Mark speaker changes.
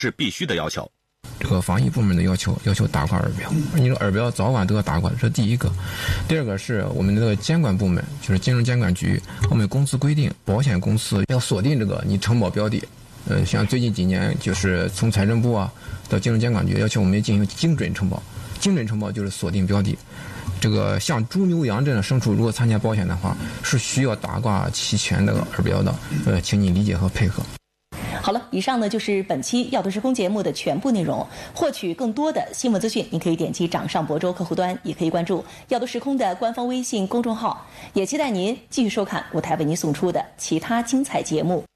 Speaker 1: 是必须的要求。
Speaker 2: 这个防疫部门的要求打挂耳标，你这耳标早晚都要打挂，这是第一个。第二个是我们这个监管部门，就是金融监管局，我们公司规定，保险公司要锁定这个你承保标的。像最近几年，就是从财政部到金融监管局要求我们进行精准承保，精准承保就是锁定标的。这个像猪牛羊这样的牲畜，如果参加保险的话，是需要打挂齐全的耳标的。请你理解和配合。
Speaker 3: 好了，以上呢就是本期《药都时空》节目的全部内容。获取更多的新闻资讯，您可以点击掌上博州客户端，也可以关注《药都时空》的官方微信公众号。也期待您继续收看舞台为您送出的其他精彩节目。